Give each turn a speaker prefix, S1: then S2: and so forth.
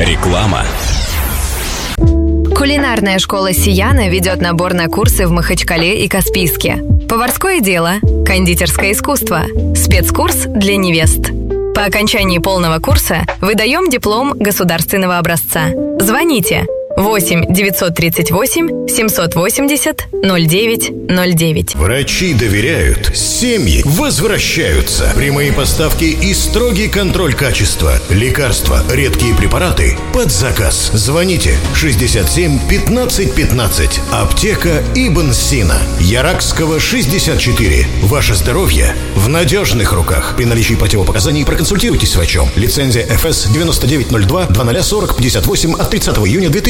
S1: Реклама.
S2: Кулинарная школа «Сияна» ведет набор на курсы в Махачкале и Каспийске. Поварское дело, кондитерское искусство, спецкурс для невест. По окончании полного курса выдаем диплом государственного образца. Звоните 8 938 780 0909.
S3: Врачи доверяют, семьи возвращаются. Прямые поставки и строгий контроль качества. Лекарства, редкие препараты под заказ. Звоните 67 15 15. Аптека Ибн Сина. Яракского 64. Ваше здоровье в надежных руках. При наличии противопоказаний проконсультируйтесь с врачом. Лицензия ФС 9902 0040 58 от 30 июня 2000.